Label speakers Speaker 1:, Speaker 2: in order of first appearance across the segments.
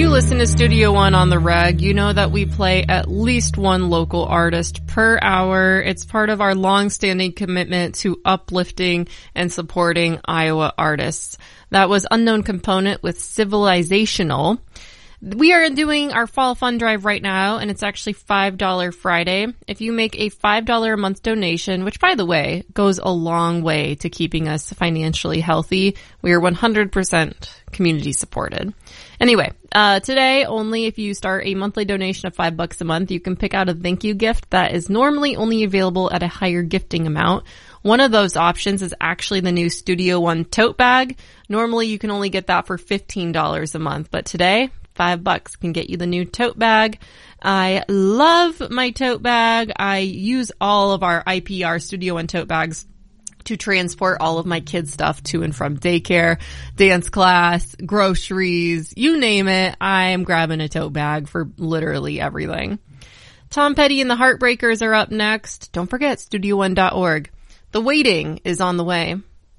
Speaker 1: you listen to Studio One on the reg, you know that we play at least one local artist per hour. It's part of our long-standing commitment to uplifting and supporting Iowa artists. That was Unknown Component with Civilizational. We are doing our fall fund drive right now, and it's actually $5 Friday. If you make a $5 a month donation, which, by the way, goes a long way to keeping us financially healthy, we are 100% community supported. Anyway, today, only if you start a monthly donation of $5 a month, you can pick out a thank you gift that is normally only available at a higher gifting amount. One of those options is actually the new Studio One tote bag. Normally, you can only get that for $15 a month, but today, $5 can get you the new tote bag. I love my tote bag. I use all of our IPR Studio One tote bags to transport all of my kids' stuff to and from daycare, dance class, groceries, you name it. I am grabbing a tote bag for literally everything. Tom Petty and the Heartbreakers are up next. Don't forget StudioOne.org. The waiting is on the way.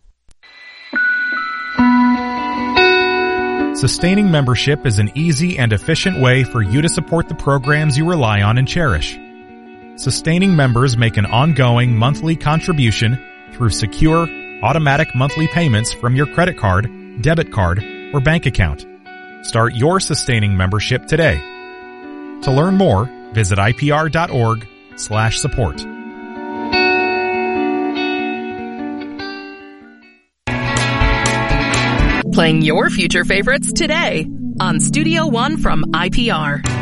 Speaker 2: Sustaining membership is an easy and efficient way for you to support the programs you rely on and cherish. Sustaining members make an ongoing monthly contribution through secure, automatic monthly payments from your credit card, debit card, or bank account. Start your sustaining membership today. To learn more, visit ipr.org/support.
Speaker 3: Playing your future favorites today on Studio One from IPR.